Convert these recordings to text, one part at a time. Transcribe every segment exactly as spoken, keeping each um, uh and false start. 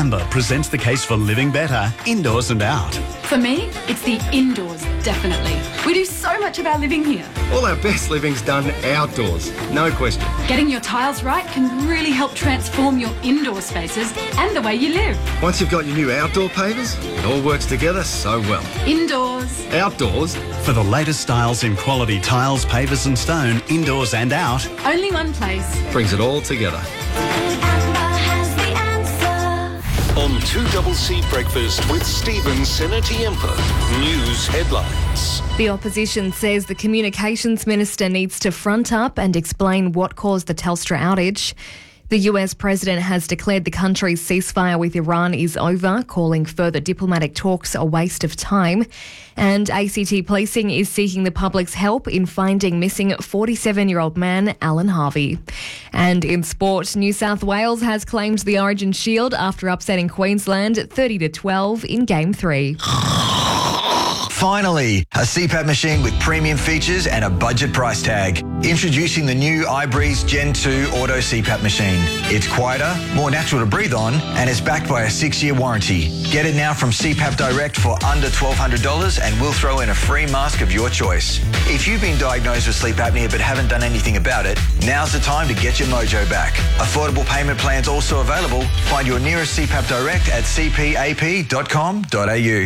Amber presents the case for living better, indoors and out. For me, it's the indoors, definitely. We do so much of our living here. All our best living's done outdoors, no question. Getting your tiles right can really help transform your indoor spaces and the way you live. Once you've got your new outdoor pavers, it all works together so well. Indoors. Outdoors. For the latest styles in quality tiles, pavers and stone, indoors and out. Only one place. Brings it all together. On two C Breakfast with Stephen Senatiempo. News headlines. The opposition says the communications minister needs to front up and explain what caused the Telstra outage. The U S president has declared the country's ceasefire with Iran is over, calling further diplomatic talks a waste of time. And A C T Policing is seeking the public's help in finding missing forty-seven-year-old man Alan Harvey. And in sport, New South Wales has claimed the Origin Shield after upsetting Queensland thirty to twelve in Game three. Finally, a C PAP machine with premium features and a budget price tag. Introducing the new iBreeze Gen two Auto C PAP machine. It's quieter, more natural to breathe on, and it's backed by a six-year warranty. Get it now from C PAP Direct for under twelve hundred dollars and we'll throw in a free mask of your choice. If you've been diagnosed with sleep apnea but haven't done anything about it, now's the time to get your mojo back. Affordable payment plans also available. Find your nearest C PAP Direct at c p a p dot com dot a u.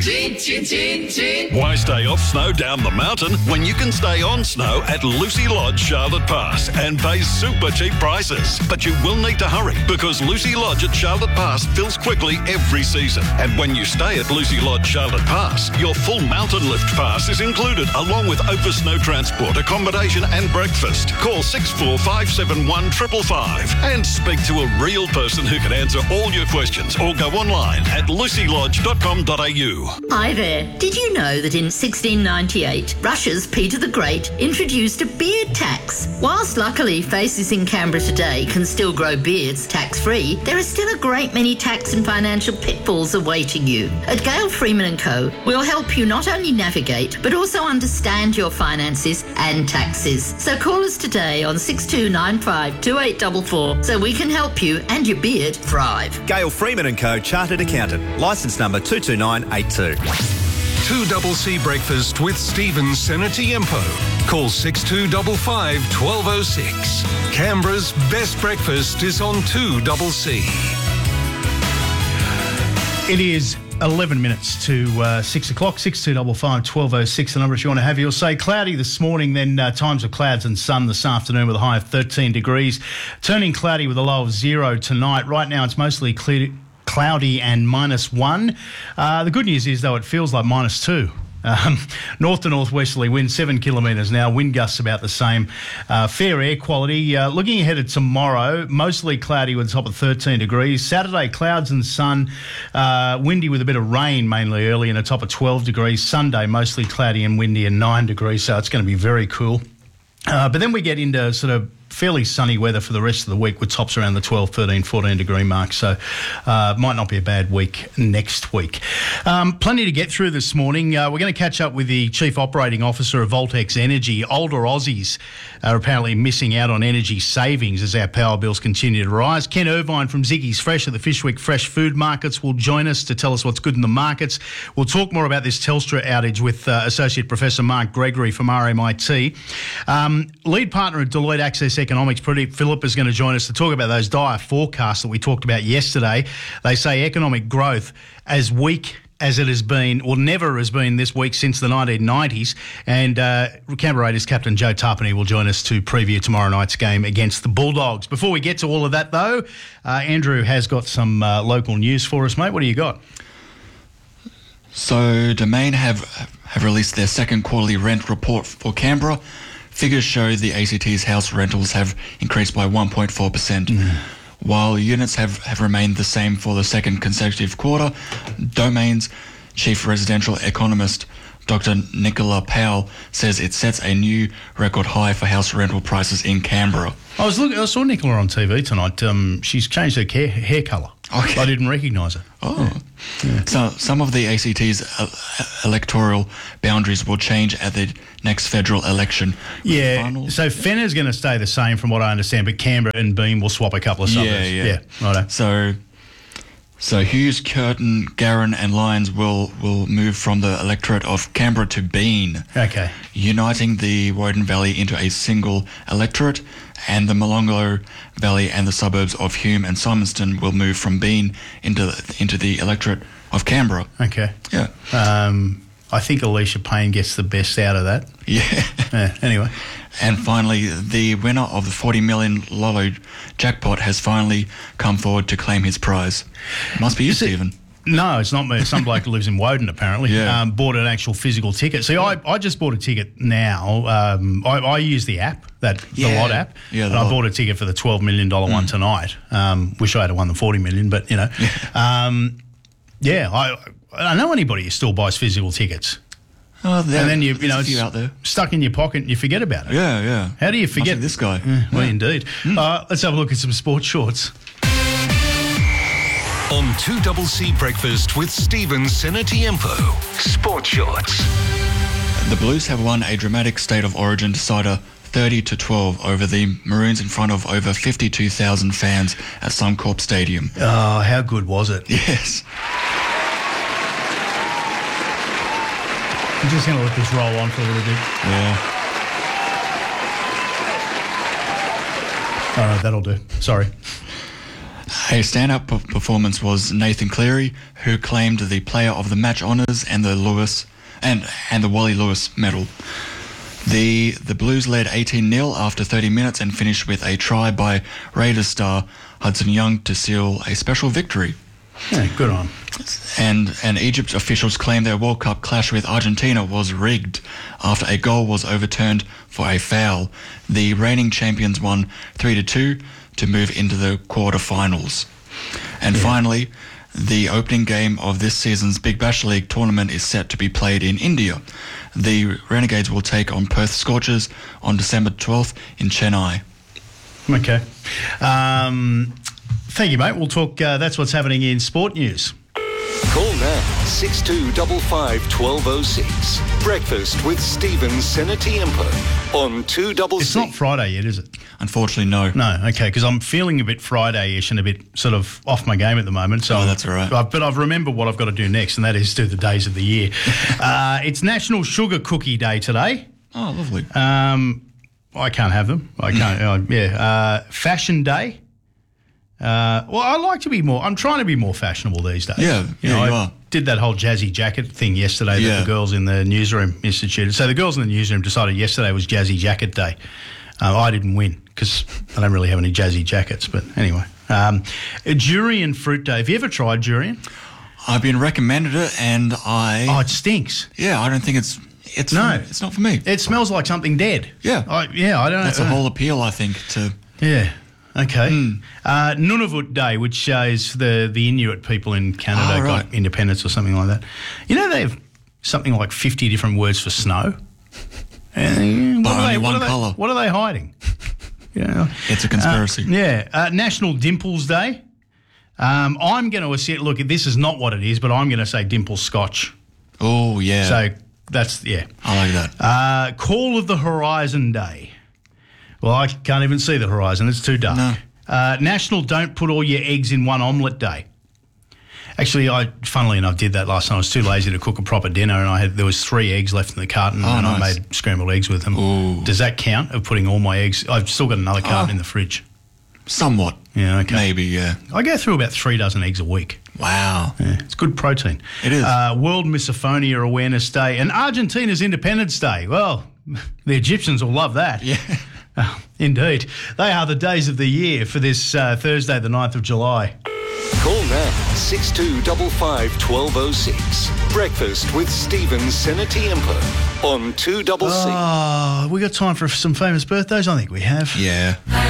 Why stay off snow down the mountain when you can stay on snow at Lucy Lodge, Charlotte Pass and pay super cheap prices? But you will need to hurry because Lucy Lodge at Charlotte Pass fills quickly every season. And when you stay at Lucy Lodge, Charlotte Pass, your full mountain lift pass is included along with over snow transport, accommodation and breakfast. Call six four five seven one five five five and speak to a real person who can answer all your questions or go online at lucy lodge dot com dot a u. Hi there. Did you know that in sixteen ninety-eight, Russia's Peter the Great introduced a beard tax? Whilst luckily faces in Canberra today can still grow beards tax-free, there are still a great many tax and financial pitfalls awaiting you. At Gale Freeman and Co, we'll help you not only navigate, but also understand your finances and taxes. So call us today on six two nine five two eight four four so we can help you and your beard thrive. Gale Freeman and Co, Chartered Accountant, licence number two two nine eight two. two C Breakfast with Stephen Senatiempo. Call six two five five one two zero six. Canberra's best breakfast is on two C. It is eleven minutes to uh, six o'clock, six two five five one two zero six, the number if you want to have. You'll say cloudy this morning, then uh, times of clouds and sun this afternoon with a high of thirteen degrees. Turning cloudy with a low of zero tonight. Right now it's mostly clear, cloudy and minus one. Uh, the good news is, though, it feels like minus two. Um, north to northwesterly wind, seven kilometres now. Wind gusts about the same. Uh, fair air quality. Uh, looking ahead at tomorrow, mostly cloudy with a top of thirteen degrees. Saturday, clouds and sun. Uh, windy with a bit of rain mainly early and a top of twelve degrees. Sunday, mostly cloudy and windy and nine degrees, so it's going to be very cool. Uh, but then we get into sort of fairly sunny weather for the rest of the week with tops around the twelve, thirteen, fourteen degree mark. So uh, might not be a bad week next week. Um, plenty to get through this morning. Uh, we're going to catch up with the Chief Operating Officer of Voltex Energy. Older Aussies are apparently missing out on energy savings as our power bills continue to rise. Ken Irvine from Ziggy's Fresh at the Fishwick Fresh Food Markets will join us to tell us what's good in the markets. We'll talk more about this Telstra outage with uh, Associate Professor Mark Gregory from R M I T. Um, lead partner at Deloitte Access Economics, Pradeep Philip, is going to join us to talk about those dire forecasts that we talked about yesterday. They say economic growth as weak as it has been, or never has been this week since the nineteen nineties. And uh, Canberra Raiders captain Joe Tarpany will join us to preview tomorrow night's game against the Bulldogs. Before we get to all of that, though, uh, Andrew has got some uh, local news for us, mate. What do you got? So Domain have have released their second quarterly rent report for Canberra. Figures show the A C T's house rentals have increased by one point four percent. Mm. While units have, have remained the same for the second consecutive quarter, Domain's chief residential economist, Doctor Nicola Powell, says it sets a new record high for house rental prices in Canberra. I was looking. I saw Nicola on T V tonight. Um, she's changed her hair, hair colour. Okay. I didn't recognise her. Oh. Yeah. Yeah. So some of the A C T's uh, electoral boundaries will change at the next federal election. Yeah. Final... So Fenner's going to stay the same from what I understand, but Canberra and Beam will swap a couple of suburbs. Yeah, yeah. Yeah. Righto. So So Hughes, Curtin, Garran and Lyons will, will move from the electorate of Canberra to Bean. Okay. Uniting the Woden Valley into a single electorate, and the Molongo Valley and the suburbs of Hume and Simonston will move from Bean into into the electorate of Canberra. Okay. Yeah. Um, I think Alicia Payne gets the best out of that. Yeah. Yeah, anyway. And finally, the winner of the forty million Lotto jackpot has finally come forward to claim his prize. Must be you, Stephen. No, it's not me. It's some bloke who lives in Woden, apparently. Yeah. Um, bought an actual physical ticket. See, I, I just bought a ticket now. Um, I, I use the app, that Yeah. the Lot app. Yeah, and the I Lot. bought a ticket for the twelve million dollars one tonight. Um, wish I had won the forty million dollars, but, you know. um, yeah, I I know anybody who still buys physical tickets. Oh, there, And then you, you there's know, a few it's out there. stuck in your pocket and you forget about it. Yeah, yeah. How do you forget Must be this guy? Yeah, well, Yeah. indeed. Uh, let's have a look at some sports shorts. On two C Breakfast with Stephen Senatiempo. Sports Shorts. The Blues have won a dramatic State of Origin decider thirty to twelve over the Maroons in front of over fifty-two thousand fans at Suncorp Stadium. Oh, how good was it? Yes. I'm just going to let this roll on for a little bit. Yeah. All right, that'll do. Sorry. A stand-up p- performance was Nathan Cleary, who claimed the Player of the Match honours and the Lewis and and the Wally Lewis medal. The the Blues led eighteen nil after thirty minutes and finished with a try by Raiders star Hudson Young to seal a special victory. Yeah, good on. And and Egypt officials claim their World Cup clash with Argentina was rigged after a goal was overturned for a foul. The reigning champions won three to two to move into the quarterfinals. And Yeah. finally, the opening game of this season's Big Bash League tournament is set to be played in India. The Renegades will take on Perth Scorchers on December twelfth in Chennai. Okay. Um, thank you, mate. We'll talk. Uh, that's what's happening in sport news. Call now six two five five one two oh six. Breakfast with Stephen Senatiempo on two C. It's not Friday yet, is it? Unfortunately, no. No, okay, because I'm feeling a bit Friday-ish and a bit sort of off my game at the moment. So Oh, that's all right. I- But I've remembered what I've got to do next, and that is do the days of the year. uh, it's National Sugar Cookie Day today. Oh, lovely. Um, I can't have them. I can't. uh, yeah. Uh, Fashion Day. Uh, well, I like to be more. I'm trying to be more fashionable these days. Yeah, you yeah, know, you I are. did that whole jazzy jacket thing yesterday that Yeah. the girls in the newsroom instituted. So the girls in the newsroom decided yesterday was Jazzy Jacket Day. Uh, I didn't win because I don't really have any jazzy jackets. But anyway, um, a durian fruit day. Have you ever tried durian? I've been recommended it, and I. Oh, it stinks. Yeah, I don't think it's. It's No. it's not for me. It smells like something dead. Yeah. I, yeah, I don't know. That's the whole appeal, I think, to. Yeah. Okay. Mm. Uh, Nunavut Day, which uh, is the, the Inuit people in Canada Oh, right. got independence or something like that. You know, they have something like fifty different words for snow. And But what, are only they, one what, are they, colour. what are they hiding? You know? It's a conspiracy. Uh, yeah. Uh, National Dimples Day. Um, I'm going to assume, look, this is not what it is, but I'm going to say dimple scotch. Oh, yeah. So that's, yeah. I like that. Uh, Call of the Horizon Day. Well, I can't even see the horizon. It's too dark. No. Uh, National Don't Put All Your Eggs in One Omelette Day. Actually, I funnily enough did that last night. I was too lazy to cook a proper dinner, and I had there was three eggs left in the carton, Oh, and nice. I made scrambled eggs with them. Ooh. Does that count of putting all my eggs? I've still got another carton Oh. in the fridge. Somewhat. Yeah, okay. Maybe, yeah. I go through about three dozen eggs a week. Wow. Yeah, it's good protein. It is. Uh, World Misophonia Awareness Day and Argentina's Independence Day. Well, the Egyptians will love that. Yeah. Oh, indeed. They are the days of the year for this uh, Thursday, the ninth of July. Call now six two five five one two oh six. Breakfast with Stephen Senatiempo on two C. Oh, we got time for some famous birthdays? I think we have. Yeah.